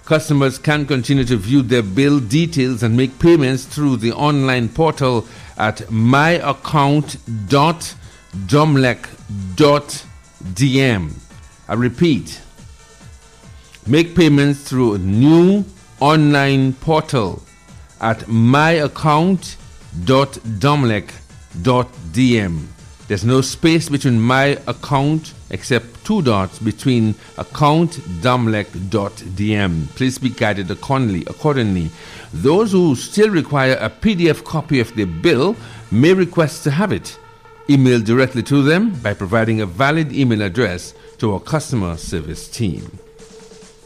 Customers can continue to view their bill details and make payments through the online portal at myaccount.domlec.dm. I repeat, make payments through a new online portal at myaccount.domlec.dm. There's no space between my account except 2 dots between account.domlec.dm. Please be guided accordingly. Those who still require a PDF copy of their bill may request to have it emailed directly to them by providing a valid email address to our customer service team.